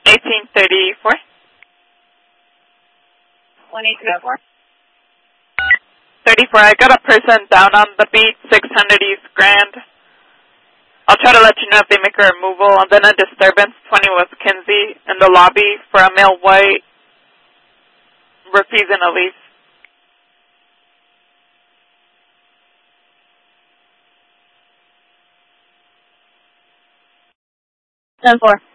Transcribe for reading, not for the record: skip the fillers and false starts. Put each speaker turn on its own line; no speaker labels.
1834.
1834.
34. I got a person down on the beach, 600 East Grand. I'll try to let you know if they make a removal. And then a disturbance, 20 West Kinsey, in the lobby for a male white, refusing a lease.
10-4.